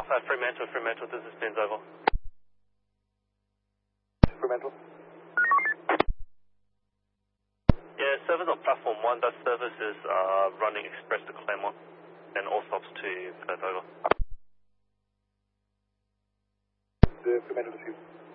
Fremantle, this is Benz over. Fremantle. Yeah, service on platform 1, that service is running express to Claremont and all stops to Perth over. The Fremantle to you.